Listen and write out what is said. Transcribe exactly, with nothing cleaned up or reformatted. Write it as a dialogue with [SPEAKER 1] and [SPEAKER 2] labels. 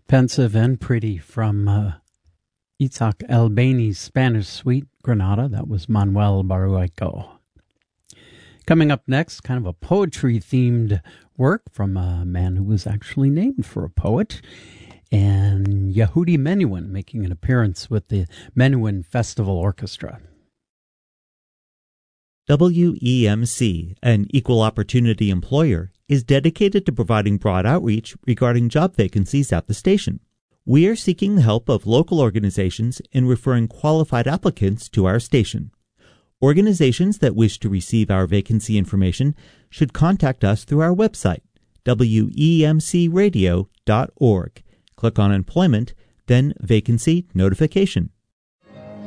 [SPEAKER 1] Pensive and Pretty from uh, Itzhak Albani's Spanish suite, Granada. That was Manuel Barueco. Coming up next, kind of a poetry-themed work from a man who was actually named for a poet, and Yehudi Menuhin making an appearance with the Menuhin Festival Orchestra.
[SPEAKER 2] W E M C, an equal opportunity employer, is dedicated to providing broad outreach regarding job vacancies at the station. We are seeking the help of local organizations in referring qualified applicants to our station. Organizations that wish to receive our vacancy information should contact us through our website, W E M C radio dot org. Click on Employment, then Vacancy Notification.